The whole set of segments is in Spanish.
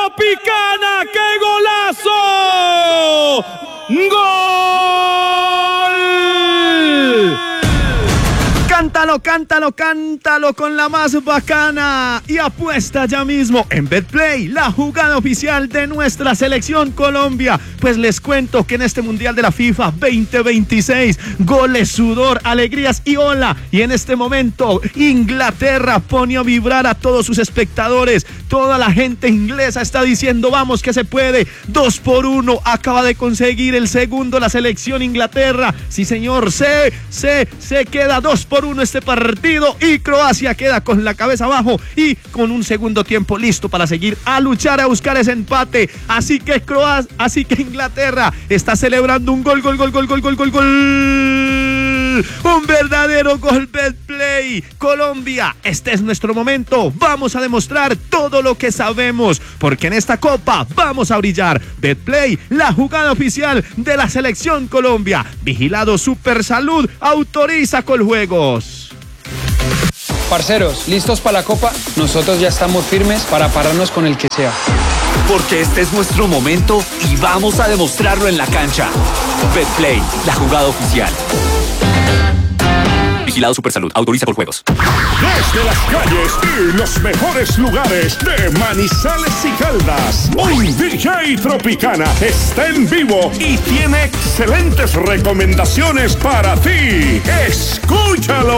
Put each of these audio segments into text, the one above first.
Tropicana, ¡qué golazo! ¡Gol! Cántalo con la más bacana y apuesta ya mismo en BetPlay, la jugada oficial de nuestra selección Colombia. Pues les cuento que en este Mundial de la FIFA 2026, goles, sudor, alegrías y hola. Y en este momento Inglaterra pone a vibrar a todos sus espectadores. Toda la gente inglesa está diciendo vamos que se puede. 2-1, acaba de conseguir el segundo la selección Inglaterra. Sí señor, se queda 2-1 este partido y Croacia queda con la cabeza abajo y con un segundo tiempo listo para seguir a luchar, a buscar ese empate. Así que Inglaterra está celebrando un gol. Un verdadero gol. BetPlay. Colombia, este es nuestro momento. Vamos a demostrar todo lo que sabemos, porque en esta copa vamos a brillar. BetPlay, la jugada oficial de la selección Colombia. Vigilado Supersalud, autoriza Coljuegos. Parceros, ¿listos para la copa? Nosotros ya estamos firmes para pararnos con el que sea. Porque este es nuestro momento y vamos a demostrarlo en la cancha. BetPlay, la jugada oficial. Vigilado Supersalud, autoriza Coljuegos. Desde las calles y los mejores lugares de Manizales y Caldas, hoy DJ Tropicana está en vivo y tiene excelentes recomendaciones para ti. ¡Escúchalo!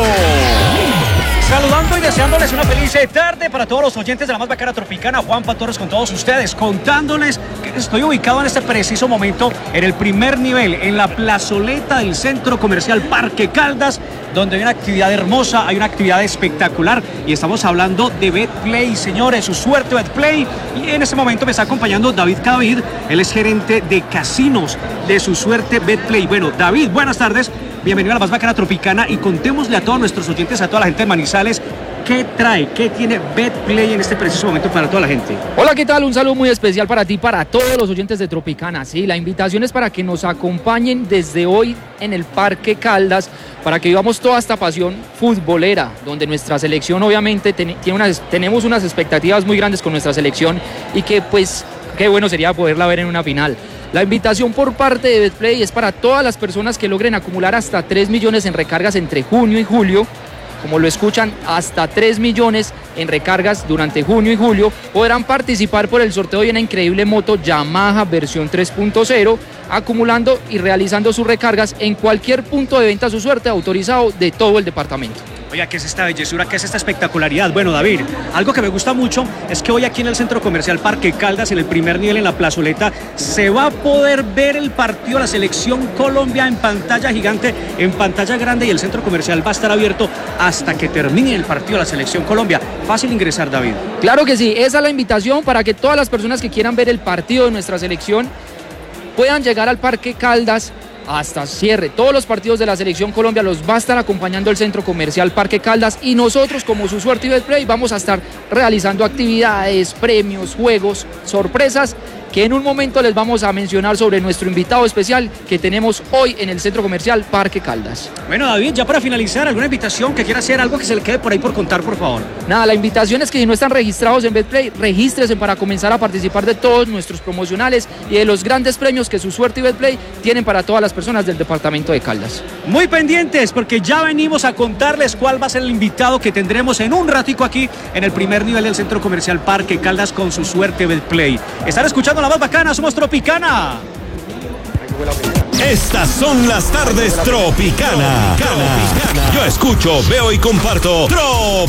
Saludando y deseándoles una feliz tarde para todos los oyentes de la más bacana Tropicana. Juanpa Torres con todos ustedes, contándoles que estoy ubicado en este preciso momento en el primer nivel, en la plazoleta del Centro Comercial Parque Caldas, donde hay una actividad hermosa, hay una actividad espectacular y estamos hablando de BetPlay, señores, su suerte BetPlay. Y en este momento me está acompañando David Cadavid, él es gerente de casinos de su suerte BetPlay. Bueno, David, buenas tardes. Bienvenido a la más bacana Tropicana y contémosle a todos nuestros oyentes, a toda la gente de Manizales, ¿qué tiene BetPlay en este preciso momento para toda la gente? Hola, ¿qué tal? Un saludo muy especial para ti, para todos los oyentes de Tropicana. Sí, la invitación es para que nos acompañen desde hoy en el Parque Caldas, para que vivamos toda esta pasión futbolera, donde nuestra selección obviamente tenemos unas expectativas muy grandes con nuestra selección y que pues qué bueno sería poderla ver en una final. La invitación por parte de BetPlay es para todas las personas que logren acumular hasta 3 millones en recargas entre junio y julio. Como lo escuchan, hasta 3 millones en recargas durante junio y julio podrán participar por el sorteo de una increíble moto Yamaha versión 3.0, acumulando y realizando sus recargas en cualquier punto de venta a su suerte autorizado de todo el departamento. Oiga, ¿qué es esta bellezura? ¿Qué es esta espectacularidad? Bueno, David, algo que me gusta mucho es que hoy aquí en el Centro Comercial Parque Caldas, en el primer nivel, en la plazoleta, se va a poder ver el partido de la Selección Colombia en pantalla gigante, en pantalla grande, y el Centro Comercial va a estar abierto hasta que termine el partido de la Selección Colombia. Fácil ingresar, David. Claro que sí, esa es la invitación para que todas las personas que quieran ver el partido de nuestra selección puedan llegar al Parque Caldas hasta cierre. Todos los partidos de la Selección Colombia los va a estar acompañando el Centro Comercial Parque Caldas y nosotros, como su suerte y BetPlay, vamos a estar realizando actividades, premios, juegos, sorpresas que en un momento les vamos a mencionar sobre nuestro invitado especial que tenemos hoy en el Centro Comercial Parque Caldas. Bueno, David, ya para finalizar, ¿alguna invitación que quiera hacer, algo que se le quede por ahí por contar, por favor? Nada, la invitación es que si no están registrados en BetPlay, regístrense para comenzar a participar de todos nuestros promocionales y de los grandes premios que su suerte y BetPlay tienen para todas las personas del departamento de Caldas. Muy pendientes, porque ya venimos a contarles cuál va a ser el invitado que tendremos en un ratico aquí en el primer nivel del Centro Comercial Parque Caldas con su suerte BetPlay. Están escuchando la más bacana, somos Tropicana. Estas son las tardes Tropicana. Yo escucho, veo y comparto